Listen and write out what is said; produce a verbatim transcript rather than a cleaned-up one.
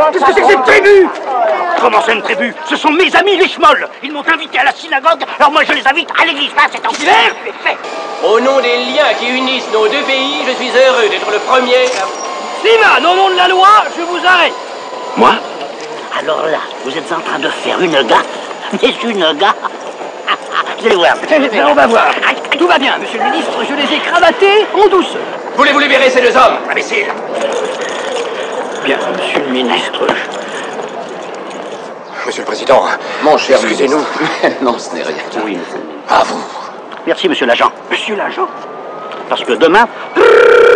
Qu'est-ce que c'est que cette tribu? Comment c'est une tribu? Ce sont mes amis les schmolls. Ils m'ont invité à la synagogue, alors moi je les invite à l'église. Là, c'est en hiver, c'est fait. Au nom des liens qui unissent nos deux pays, je suis heureux d'être le premier à... Slimane, au nom de la loi, je vous arrête. Moi? Alors là, vous êtes en train de faire une gaffe. Mais une gaffe. Vous allez voir. On va voir. Tout va bien, monsieur le ministre. Je les ai cravatés en douceur. Voulez-vous libérer ces deux hommes, imbécile? Bien, monsieur le ministre. Monsieur le Président, Mon cher, excusez-nous. non, ce n'est rien. Oui, monsieur le ministre. À vous. Merci, monsieur l'agent. Monsieur l'agent? Parce que demain...